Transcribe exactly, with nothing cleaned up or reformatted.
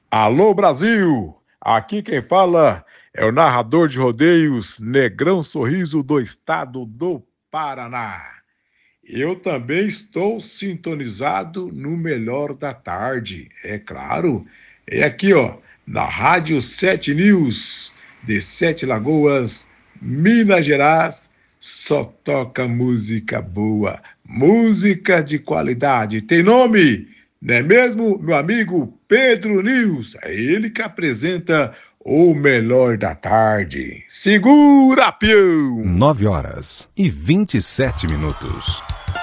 Alô Brasil, aqui quem fala é o narrador de rodeios Negrão Sorriso do estado do Paraná. Eu também estou sintonizado no Melhor da Tarde, é claro. É aqui, ó, na Rádio Sete News, de Sete Lagoas, Minas Gerais, só toca música boa, música de qualidade. Tem nome, não é mesmo, meu amigo Pedro News? É ele que apresenta o Melhor da Tarde. Segura, peão! Nove horas e vinte e sete minutos.